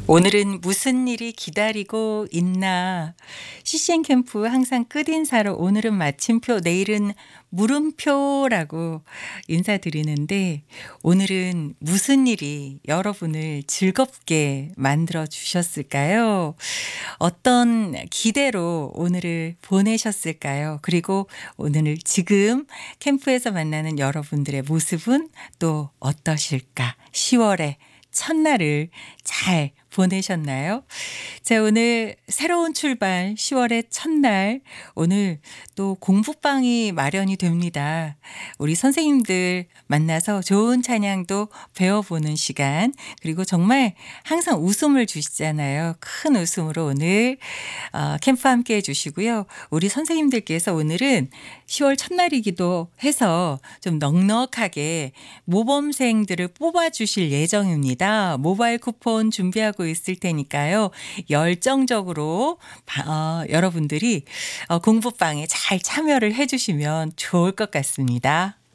오늘은 무슨 일이 기다리고 있나? CCN 캠프 항상 끝인사로 오늘은 마침표, 내일은 물음표라고 인사드리는데 오늘은 무슨 일이 여러분을 즐겁게 만들어 주셨을까요? 어떤 기대로 오늘을 보내셨을까요? 그리고 오늘 지금 캠프에서 만나는 여러분들의 모습은 또 어떠실까? 10월의 첫날을 잘 보내셨나요? 자, 오늘 새로운 출발 10월의 첫날 오늘 또 공부방이 마련이 됩니다. 우리 선생님들 만나서 좋은 찬양도 배워보는 시간 그리고 정말 항상 웃음을 주시잖아요. 큰 웃음으로 오늘 캠프 함께 해주시고요. 우리 선생님들께서 오늘은 10월 첫날이기도 해서 좀 넉넉하게 모범생들을 뽑아주실 예정입니다. 모바일 쿠폰 준비하고 있을 테니까요. 열정적으로 여러분들이 공부방에 잘 참여를 해주시면 좋을 것 같습니다.